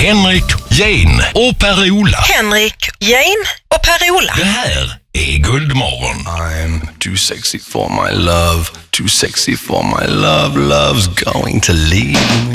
Henrik, Jane och Per-Ola. Henrik, Jane och Per-Ola. Det här är Guldmorgon. I'm too sexy for my love. Too sexy for my love. Love's going to leave me.